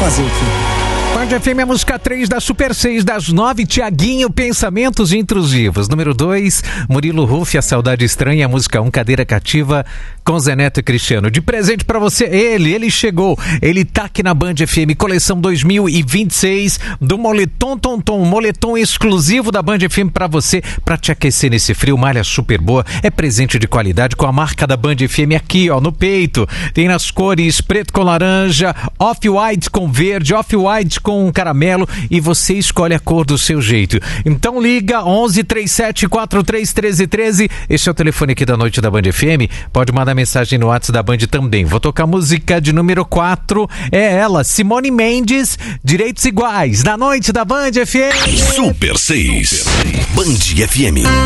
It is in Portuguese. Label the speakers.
Speaker 1: fazer o quê?
Speaker 2: Band FM, a música 3 da Super 6 das 9, Tiaguinho, Pensamentos Intrusivos. Número 2, Murilo Ruff, A Saudade Estranha. A música 1, Cadeira Cativa, com Zé Neto e Cristiano. De presente pra você, ele chegou. Ele tá aqui na Band FM, coleção 2026 do Moletom Tonton. Moletom exclusivo da Band FM pra você, pra te aquecer nesse frio. Malha super boa, é presente de qualidade com a marca da Band FM aqui, ó, no peito. Tem nas cores preto com laranja, off-white com verde, off-white com caramelo, e você escolhe a cor do seu jeito. Então liga 11 37 43 13 13. Esse é o telefone aqui da noite da Band FM. Pode mandar mensagem no WhatsApp da Band também. Vou tocar música de número 4. É ela, Simone Mendes, Direitos Iguais, na noite da Band FM.
Speaker 3: Super 6, Band FM.